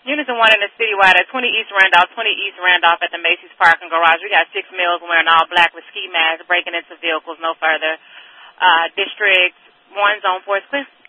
Unison 1 in the citywide at 20 East Randolph, 20 East Randolph at the Macy's Parking Garage. We got 6 males wearing all black with ski masks, breaking into vehicles, no further. District 1, Zone 4 is clear.